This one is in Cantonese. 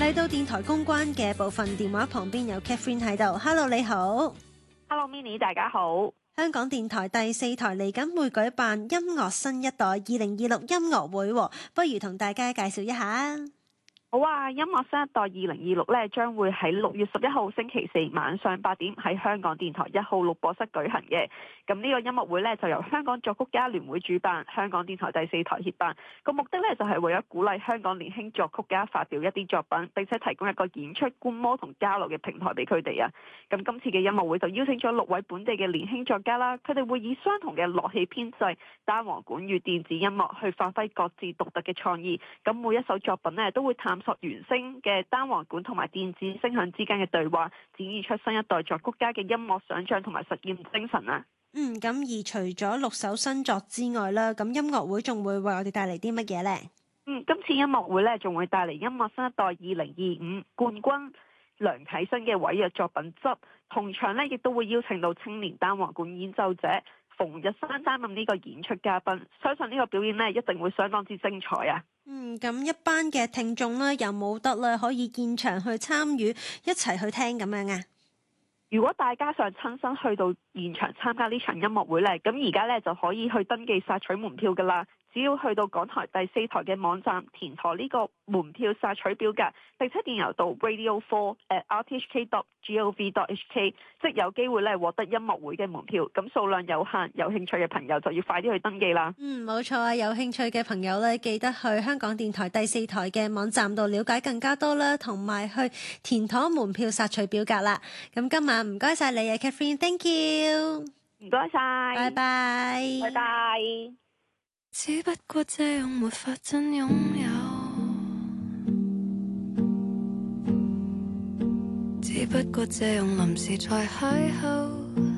嚟到電台公關嘅部分，電話旁邊有 Catherine 喺度。Hello， 你好。 Hello Minnie， 大家好。 香港電台第4台嚟緊會舉辦音樂新一代2026音樂會，不如同大家介紹一下。 好啊！音樂新一代2026咧，將會喺6月11號星期四晚上8點喺香港電台1號錄播室舉行嘅。咁呢個音樂會咧就由香港作曲家聯會主辦，香港電台第4台協辦。個目的咧就係為咗鼓勵香港年輕作曲家發表一啲作品，並且提供一個演出、觀摩同交流嘅平台俾佢哋啊。咁今次嘅音樂會就邀請咗6位本地嘅年輕作家啦，佢哋會以相同嘅樂器編制、單簧管與電子音樂去發揮各自獨特嘅創意。咁每一首作品咧都會探索原聲嘅單簧管同埋電子聲響之間嘅對話，展現出新一代作曲家嘅音樂想像同埋實驗精神啊！ 咁而除咗6首新作之外啦，咁音樂會仲會為我哋帶嚟啲乜嘢呢？ 今次音樂會咧仲會帶嚟音樂新一代2025冠軍梁啟新嘅委約作品《執》，同場咧亦都會邀請到青年單簧管演奏者馮日山擔任呢個演出嘉賓，相信呢個表演咧一定會相當之精彩啊！ 咁一班嘅聽眾咧有冇得咧可以現場去參與，一齊去聽咁樣啊？ 如果大家想親身去到現場參加呢場音樂會咧，咁而家咧就可以去登記索取門票噶啦。只要去到港台第4台嘅網站填妥呢個門票索取表格，並且電郵到 radio4@rthk.gov.hk， 即有機會咧獲得音樂會嘅門票。咁數量有限，有興趣嘅朋友就要快啲去登記啦。 冇錯啊！有興趣嘅朋友咧，記得去香港電台第4台嘅網站度了解更加多啦，同埋去填妥門票索取表格啦。咁今晚唔該晒你啊 Catherine，Thank you， 唔該晒， 拜拜， 拜拜。 只不過這樣沒法真擁有，只不過這樣臨時才邂逅。